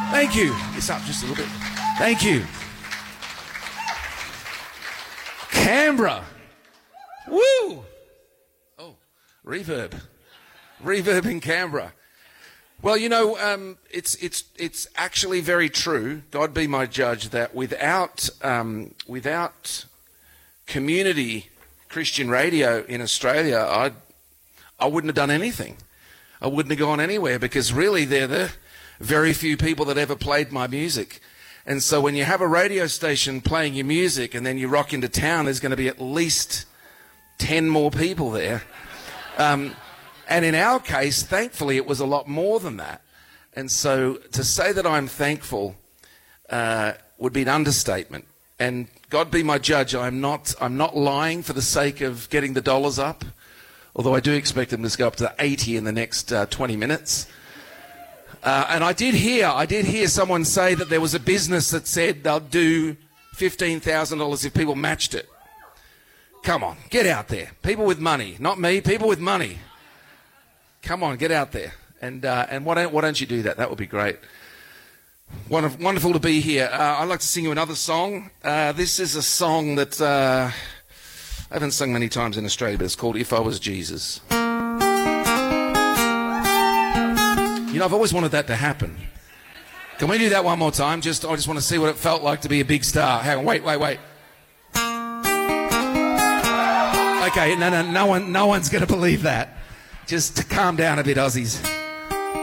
Thank you. It's up just a little bit. Thank you. Canberra. Woo! Oh, reverb. Reverb in Canberra. Well, you know, it's actually very true, God be my judge, that without community Christian radio in Australia, I wouldn't have done anything. I wouldn't have gone anywhere, because really they're the very few people that ever played my music. And so when you have a radio station playing your music and then you rock into town, there's going to be at least 10 more people there. And in our case, thankfully, it was a lot more than that. And so to say that I'm thankful would be an understatement. And God be my judge, I'm not lying for the sake of getting the dollars up, although I do expect them to go up to 80 in the next 20 minutes. And I did hear someone say that there was a business that said they'll do $15,000 if people matched it. Come on, get out there. People with money, not me, people with money. Come on, get out there. And why don't you do that? That would be great. Wonderful to be here. I'd like to sing you another song. This is a song that I haven't sung many times in Australia, but it's called If I Was Jesus. You know, I've always wanted that to happen. Can we do that one more time? I just want to see what it felt like to be a big star. Hang on, wait. Okay, no one's going to believe that. Just calm down a bit, Aussies.